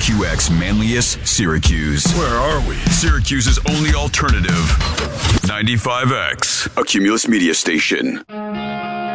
WQX Manlius, Syracuse. Where are we? Syracuse's only alternative. 95X, a Cumulus media station.